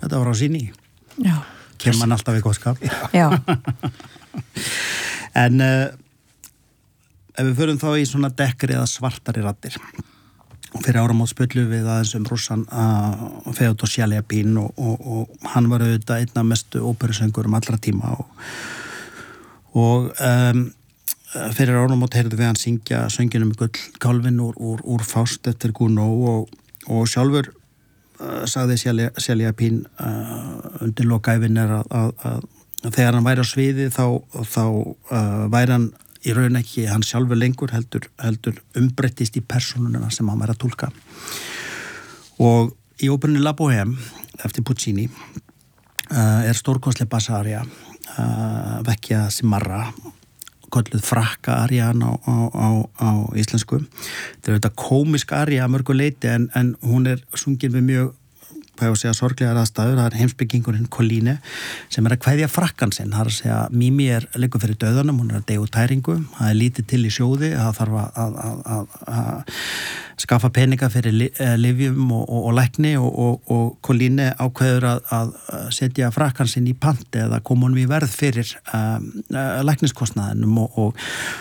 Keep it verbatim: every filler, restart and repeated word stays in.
þetta var á síni. Já. Kemur mann alltaf í góðskap. Já. En uh, ef við förum þá í svona dekkri eða svartari raddir. Fyrir áramót spöllu við aðeins um rússan uh, Feodor Sjaliapin og, og, og hann var auðvitað einna mestu óperusöngur um allra tíma og, og um, fyrir áramót heyrðu við hann syngja sönginum í gull kálfin úr, úr, úr Faust eftir Gounod og, og sjálfur uh, sagði Sjaliapin uh, undir lokaævin er að, að, að, að þegar hann væri á sviði þá, þá uh, væri hann í raun ekki hann sjálfur lengur heldur, heldur umbreyttist í persónuna sem hann væri að túlka og í óperunni La Bohème eftir Puccini uh, er stórkostleg bassaría uh, Vecchia Simarra kölluð frakka arían á, á, á, á íslensku þetta er þetta komisk aría að mörgu leiti en, en hún er sungin við mjög hvað ég að segja sorglegar aðstæður, það er heimsbyggingurinn Colline sem er að kveðja frakkan sinn, það er að segja Mimi er liggur fyrir dauðanum, hún er að deyja úr tæringu, það er lítið til í sjóði, það þarf að, að, að, að skaffa peninga fyrir li, lyfjum og, og, og lækni og, og, og Colline ákveður að, að setja frakkan sinn í panti eða koma honum í verð fyrir um, lækniskostnaðinum og, og,